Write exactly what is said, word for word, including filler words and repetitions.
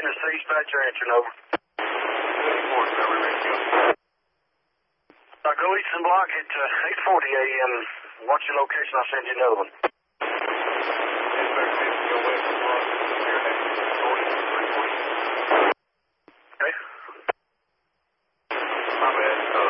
this to dispatcher answering over. twenty-four, Discovery Radio. Uh, go Eastern Block at uh, eight forty a m Watch your location, I'll send you another one. Dispatcher needs to go west of Block. Here next to forty, three forty. Okay. My bad. Uh,